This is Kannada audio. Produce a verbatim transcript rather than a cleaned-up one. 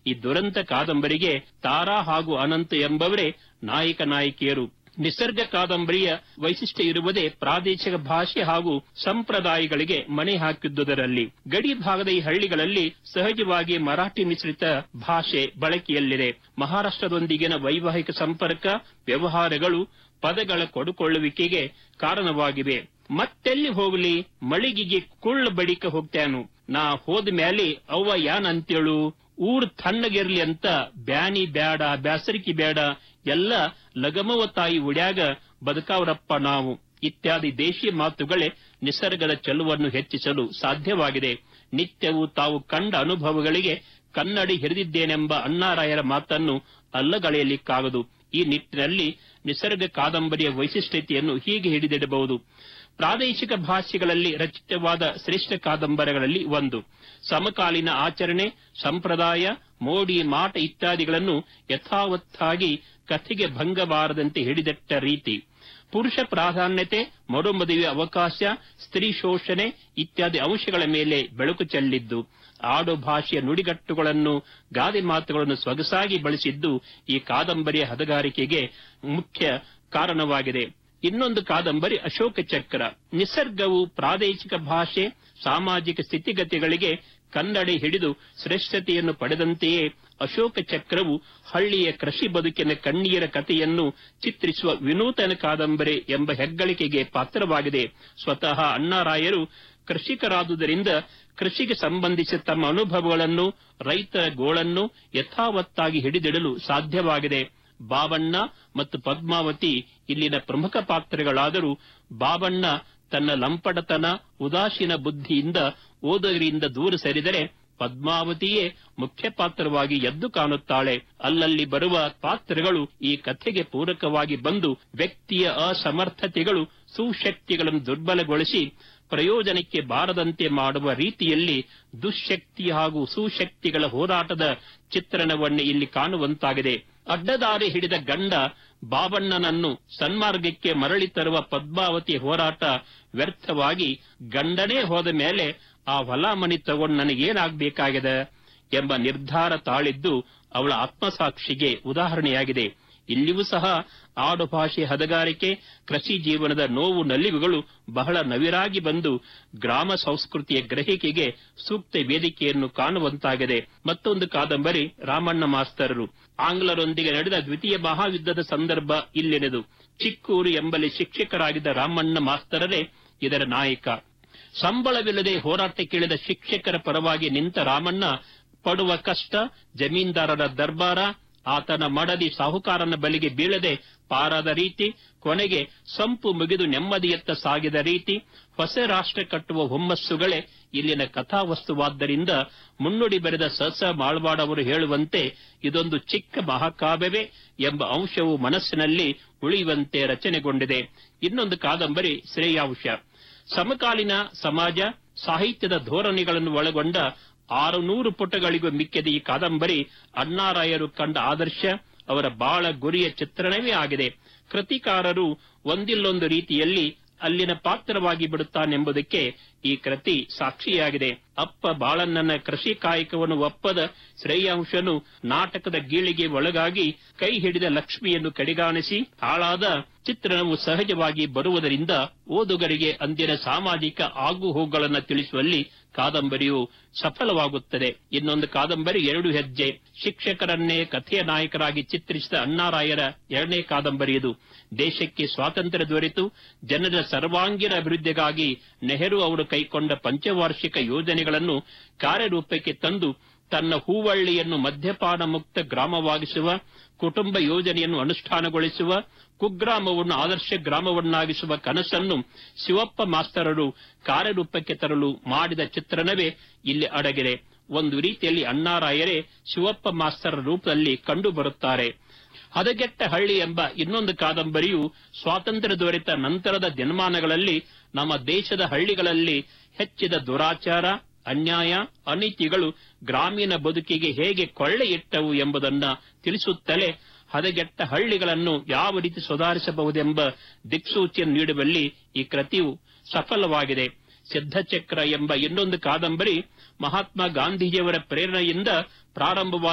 ಈ ದುರಂತ ಕಾದಂಬರಿಗೆ ತಾರಾ ಹಾಗೂ ಅನಂತ ಎಂಬವರೇ ನಾಯಕ ನಾಯಕಿಯರು. ನಿಸರ್ಗ ಕಾದಂಬರಿಯ ವೈಶಿಷ್ಟ್ಯ ಇರುವುದೇ ಪ್ರಾದೇಶಿಕ ಭಾಷೆ ಹಾಗೂ ಸಂಪ್ರದಾಯಗಳಿಗೆ ಮಣೆ ಹಾಕಿದ್ದುದರಲ್ಲಿ. ಗಡಿ ಭಾಗದ ಈ ಹಳ್ಳಿಗಳಲ್ಲಿ ಸಹಜವಾಗಿ ಮರಾಠಿ ಮಿಶ್ರಿತ ಭಾಷೆ ಬಳಕೆಯಲ್ಲಿದೆ. ಮಹಾರಾಷ್ಟ್ರದೊಂದಿಗಿನ ವೈವಾಹಿಕ ಸಂಪರ್ಕ, ವ್ಯವಹಾರಗಳು ಪದಗಳ ಕೊಡುಕೊಳ್ಳುವಿಕೆಗೆ ಕಾರಣವಾಗಿವೆ. ಮತ್ತೆಲ್ಲಿ ಹೋಗ್ಲಿ, ಮಳಿಗೆಗೆ ಕುಳ್ಳ ಬಡಿಕ ಹೋಗ್ತೇನು, ನಾ ಹೋದ ಮ್ಯಾಲೆ ಅವ್ವ ಯಾನ್ ಅಂತೇಳು, ಊರ್ ತಣ್ಣಗಿರ್ಲಿ ಅಂತ ಬ್ಯಾನಿ ಬ್ಯಾಡ, ಬ್ಯಾಸರಿಕಿ ಬೇಡ, ಎಲ್ಲ ಲಗಮವ ತಾಯಿ ಉಡ್ಯಾಗ ಬದುಕಾವ್ರಪ್ಪ ನಾವು ಇತ್ಯಾದಿ ದೇಶೀಯ ಮಾತುಗಳೇ ನಿಸರ್ಗದ ಚೆಲುವನ್ನು ಹೆಚ್ಚಿಸಲು ಸಾಧ್ಯವಾಗಿದೆ. ನಿತ್ಯವೂ ತಾವು ಕಂಡ ಅನುಭವಗಳಿಗೆ ಕನ್ನಡಿ ಹಿರಿದಿದ್ದೇನೆಂಬ ಅಣ್ಣಾರಾಯರ ಮಾತನ್ನು ಅಲ್ಲಗಳೆಯಲಿಕ್ಕಾಗದು. ಈ ನಿಟ್ಟಿನಲ್ಲಿ ನಿಸರ್ಗ ಕಾದಂಬರಿಯ ವೈಶಿಷ್ಟ್ಯತೆಯನ್ನು ಹೀಗೆ ಹಿಡಿದಿಡಬಹುದು. ಪ್ರಾದೇಶಿಕ ಭಾಷೆಗಳಲ್ಲಿ ರಚಿತವಾದ ಶ್ರೇಷ್ಠ ಕಾದಂಬರಿಗಳಲ್ಲಿ ಒಂದು. ಸಮಕಾಲೀನ ಆಚರಣೆ, ಸಂಪ್ರದಾಯ, ಮೋಡಿ, ಮಾಟ ಇತ್ಯಾದಿಗಳನ್ನು ಯಥಾವತ್ತಾಗಿ ಕಥೆಗೆ ಭಂಗಬಾರದಂತೆ ಹಿಡಿದಿಟ್ಟ ರೀತಿ. ಪುರುಷ ಪ್ರಾಧಾನ್ಯತೆ, ಮರುಮದುವೆ ಅವಕಾಶ, ಸ್ತ್ರೀ ಶೋಷಣೆ ಇತ್ಯಾದಿ ಅಂಶಗಳ ಮೇಲೆ ಬೆಳಕು ಚೆಲ್ಲಿದ್ದು. ಆಡು ಭಾಷೆಯ ನುಡಿಗಟ್ಟುಗಳನ್ನು, ಗಾದೆ ಮಾತುಗಳನ್ನು ಸೊಗಸಾಗಿ ಬಳಸಿದ್ದು ಈ ಕಾದಂಬರಿಯ ಹದಗಾರಿಕೆಗೆ ಮುಖ್ಯ ಕಾರಣವಾಗಿದೆ. ಇನ್ನೊಂದು ಕಾದಂಬರಿ ಅಶೋಕ ಚಕ್ರ. ನಿಸರ್ಗವು ಪ್ರಾದೇಶಿಕ ಭಾಷೆ, ಸಾಮಾಜಿಕ ಸ್ಥಿತಿಗತಿಗಳಿಗೆ ಕನ್ನಡಿ ಹಿಡಿದು ಶ್ರೇಷ್ಠತೆಯನ್ನು ಪಡೆದಂತೆಯೇ ಅಶೋಕ ಚಕ್ರವು ಹಳ್ಳಿಯ ಕೃಷಿ ಬದುಕಿನ ಕಣ್ಣೀರ ಕಥೆಯನ್ನು ಚಿತ್ರಿಸುವ ವಿನೂತನ ಕಾದಂಬರಿ ಎಂಬ ಹೆಗ್ಗಳಿಕೆಗೆ ಪಾತ್ರವಾಗಿದೆ. ಸ್ವತಃ ಅಣ್ಣಾರಾಯರು ಕೃಷಿಕರಾದುದರಿಂದ ಕೃಷಿಗೆ ಸಂಬಂಧಿಸಿದ ತಮ್ಮ ಅನುಭವಗಳನ್ನು, ರೈತರ ಗೋಳನ್ನು ಯಥಾವತ್ತಾಗಿ ಹಿಡಿದಿಡಲು ಸಾಧ್ಯವಾಗಿದೆ. ಬಾಬಣ್ಣ ಮತ್ತು ಪದ್ಮಾವತಿ ಇಲ್ಲಿನ ಪ್ರಮುಖ ಪಾತ್ರಗಳಾದರೂ ಬಾಬಣ್ಣ ತನ್ನ ಲಂಪಟತನ, ಉದಾಸೀನ ಬುದ್ಧಿಯಿಂದ ಓದುಗರಿಂದ ದೂರ ಸರಿದರೆ ಪದ್ಮಾವತಿಯೇ ಮುಖ್ಯ ಪಾತ್ರವಾಗಿ ಎದ್ದು ಕಾಣುತ್ತಾಳೆ. ಅಲ್ಲಲ್ಲಿ ಬರುವ ಪಾತ್ರಗಳು ಈ ಕಥೆಗೆ ಪೂರಕವಾಗಿ ಬಂದು ವ್ಯಕ್ತಿಯ ಅಸಮರ್ಥತೆಗಳು ಸುಶಕ್ತಿಗಳನ್ನು ದುರ್ಬಲಗೊಳಿಸಿ ಪ್ರಯೋಜನಕ್ಕೆ ಬಾರದಂತೆ ಮಾಡುವ ರೀತಿಯಲ್ಲಿ ದುಶ್ಶಕ್ತಿ ಹಾಗೂ ಸುಶಕ್ತಿಗಳ ಹೋರಾಟದ ಚಿತ್ರಣವನ್ನೇ ಇಲ್ಲಿ ಕಾಣುವಂತಾಗಿದೆ. ಅಡ್ಡದಾರಿ ಹಿಡಿದ ಗಂಡ ಬಾಬಣ್ಣನನ್ನು ಸನ್ಮಾರ್ಗಕ್ಕೆ ಮರಳಿ ತರುವ ಪದ್ಮಾವತಿ ಹೋರಾಟ ವ್ಯರ್ಥವಾಗಿ ಗಂಡನೇ ಹೋದ ಮೇಲೆ ಆ ಹೊಲ ಮನಿ ತಗೊಂಡು ನನಗೇನಾಗಬೇಕಾಗಿದೆ ಎಂಬ ನಿರ್ಧಾರ ತಾಳಿದ್ದು ಅವಳ ಆತ್ಮಸಾಕ್ಷಿಗೆ ಉದಾಹರಣೆಯಾಗಿದೆ. ಇಲ್ಲಿಯೂ ಸಹ ಆಡುಭಾಷೆ ಹದಗಾರಿಕೆ, ಕೃಷಿ ಜೀವನದ ನೋವು ನಲಿವುಗಳು ಬಹಳ ನವಿರಾಗಿ ಬಂದು ಗ್ರಾಮ ಸಂಸ್ಕೃತಿಯ ಗ್ರಹಿಕೆಗೆ ಸೂಕ್ತ ವೇದಿಕೆಯನ್ನು ಕಾಣುವಂತಾಗಿದೆ. ಮತ್ತೊಂದು ಕಾದಂಬರಿ ರಾಮಣ್ಣ ಮಾಸ್ತರರು. ಆಂಗ್ಲರೊಂದಿಗೆ ನಡೆದ ದ್ವಿತೀಯ ಮಹಾಯುದ್ಧದ ಸಂದರ್ಭ ಇಲ್ಲೆನೆದು. ಚಿಕ್ಕೂರು ಎಂಬಲ್ಲಿ ಶಿಕ್ಷಕರಾಗಿದ್ದ ರಾಮಣ್ಣ ಮಾಸ್ತರರೇ ಇದರ ನಾಯಕ. ಸಂಬಳವಿಲ್ಲದೆ ಹೋರಾಟಕ್ಕಿಳಿದ ಶಿಕ್ಷಕರ ಪರವಾಗಿ ನಿಂತ ರಾಮಣ್ಣ ಪಡುವ ಕಷ್ಟ, ಜಮೀನ್ದಾರರ ದರ್ಬಾರ, ಆತನ ಮಡದಿ ಸಾಹುಕಾರನ ಬಲಿಗೆ ಬೀಳದೆ ಪಾರಾದ ರೀತಿ, ಕೊನೆಗೆ ಸಂಪು ಮುಗಿದು ನೆಮ್ಮದಿಯತ್ತ ಸಾಗಿದ ರೀತಿ, ಹೊಸ ರಾಷ್ಟ್ರ ಕಟ್ಟುವ ಹುಮ್ಮಸ್ಸುಗಳೇ ಇಲ್ಲಿನ ಕಥಾವಸ್ತುವಾದ್ದರಿಂದ ಮುನ್ನುಡಿ ಬರೆದ ಸಸ ಮಾಳ್ವಾಡ್ ಅವರು ಹೇಳುವಂತೆ ಇದೊಂದು ಚಿಕ್ಕ ಮಹಾಕಾವ್ಯವೇ ಎಂಬ ಅಂಶವು ಮನಸ್ಸಿನಲ್ಲಿ ಉಳಿಯುವಂತೆ ರಚನೆಗೊಂಡಿದೆ. ಇನ್ನೊಂದು ಕಾದಂಬರಿ ಶ್ರೇಯಾಂಶ. ಸಮಕಾಲೀನ ಸಮಾಜ, ಸಾಹಿತ್ಯದ ಧೋರಣೆಗಳನ್ನು ಒಳಗೊಂಡ ಆರುನೂರು ಪುಟಗಳಿಗೂ ಮಿಕ್ಕಿದ ಈ ಕಾದಂಬರಿ ಅಣ್ಣಾರಾಯರು ಕಂಡ ಆದರ್ಶ, ಅವರ ಬಾಳ ಗುರಿಯ ಚಿತ್ರಣವೇ ಆಗಿದೆ. ಕೃತಿಕಾರರು ಒಂದಿಲ್ಲೊಂದು ರೀತಿಯಲ್ಲಿ ಅಲ್ಲಿನ ಪಾತ್ರವಾಗಿ ಬಿಡುತ್ತಾನೆಂಬುದಕ್ಕೆ ಈ ಕೃತಿ ಸಾಕ್ಷಿಯಾಗಿದೆ. ಅಪ್ಪ ಬಾಳಣ್ಣನ ಕೃಷಿ ಕಾಯಕವನ್ನು ಒಪ್ಪದ ಶ್ರೇಯಾಂಶನು ನಾಟಕದ ಗೀಳಿಗೆ ಒಳಗಾಗಿ ಕೈ ಹಿಡಿದ ಲಕ್ಷ್ಮಿಯನ್ನು ಕಡೆಗಾಣಿಸಿ ಹಾಳಾದ ಚಿತ್ರಣವು ಸಹಜವಾಗಿ ಬರುವುದರಿಂದ ಓದುಗರಿಗೆ ಅಂದಿನ ಸಾಮಾಜಿಕ ಆಗುಹೋಗುಗಳನ್ನು ತಿಳಿಸುವಲ್ಲಿ ಕಾದಂಬರಿಯು ಸಫಲವಾಗುತ್ತದೆ. ಇನ್ನೊಂದು ಕಾದಂಬರಿ ಎರಡು ಹೆಜ್ಜೆ. ಶಿಕ್ಷಕರನ್ನೇ ಕಥೆಯ ನಾಯಕರಾಗಿ ಚಿತ್ರಿಸಿದ ಅಣ್ಣಾರಾಯರ ಎರಡನೇ ಕಾದಂಬರಿ ಇದು. ದೇಶಕ್ಕೆ ಸ್ವಾತಂತ್ರ್ಯ ದೊರೆತು ಜನರ ಸರ್ವಾಂಗೀಣ ಅಭಿವೃದ್ಧಿಗಾಗಿ ನೆಹರು ಅವರು ಕೈಕೊಂಡ ಪಂಚವಾರ್ಷಿಕ ಯೋಜನೆಗಳನ್ನು ಕಾರ್ಯರೂಪಕ್ಕೆ ತಂದು ತನ್ನ ಹೂವಳ್ಳಿಯನ್ನು ಮದ್ಯಪಾನ ಮುಕ್ತ ಗ್ರಾಮವಾಗಿಸುವ, ಕುಟುಂಬ ಯೋಜನೆಯನ್ನು ಅನುಷ್ಠಾನಗೊಳಿಸುವ, ಕುಗ್ರಾಮವನ್ನು ಆದರ್ಶ ಗ್ರಾಮವನ್ನಾಗಿಸುವ ಕನಸನ್ನು ಶಿವಪ್ಪ ಮಾಸ್ತರರು ಕಾರ್ಯರೂಪಕ್ಕೆ ತರಲು ಮಾಡಿದ ಚಿತ್ರಣವೇ ಇಲ್ಲಿ ಅಡಗಿದೆ. ಒಂದು ರೀತಿಯಲ್ಲಿ ಅಣ್ಣಾರಾಯರೇ ಶಿವಪ್ಪ ಮಾಸ್ತರರ ರೂಪದಲ್ಲಿ ಕಂಡುಬರುತ್ತಾರೆ. ಹದಗೆಟ್ಟ ಹಳ್ಳಿ ಎಂಬ ಇನ್ನೊಂದು ಕಾದಂಬರಿಯು ಸ್ವಾತಂತ್ರ್ಯ ದೊರೆತ ನಂತರದ ದಿನಮಾನಗಳಲ್ಲಿ ನಮ್ಮ ದೇಶದ ಹಳ್ಳಿಗಳಲ್ಲಿ ಹೆಚ್ಚಿದ ದುರಾಚಾರ, ಅನ್ಯಾಯ, ಅನೀತಿಗಳು ಗ್ರಾಮೀಣ ಬದುಕಿಗೆ ಹೇಗೆ ಕೊಳ್ಳೆ ಇಟ್ಟವು ಎಂಬುದನ್ನ ತಿಳಿಸುತ್ತಲೇ ಹದಗೆಟ್ಟ ಹಳ್ಳಿಗಳನ್ನು ಯಾವ ರೀತಿ ಸುಧಾರಿಸಬಹುದೆಂಬ ದಿಕ್ಸೂಚಿಯನ್ನು ನೀಡುವಲ್ಲಿ ಈ ಕೃತಿಯು ಸಫಲವಾಗಿದೆ. ಸಿದ್ಧಚಕ್ರ ಎಂಬ ಇನ್ನೊಂದು ಕಾದಂಬರಿ ಮಹಾತ್ಮ ಗಾಂಧೀಜಿಯವರ ಪ್ರೇರಣೆಯಿಂದ ಪ್ರಾರಂಭವಾದ